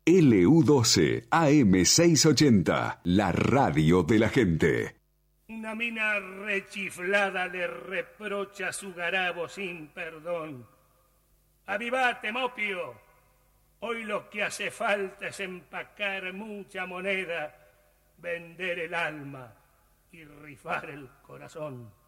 LU12 AM680, la radio de la gente. Una mina rechiflada le reprocha su garabo sin perdón. Avivate, Mopio. Hoy lo que hace falta es empacar mucha moneda, vender el alma y rifar el corazón.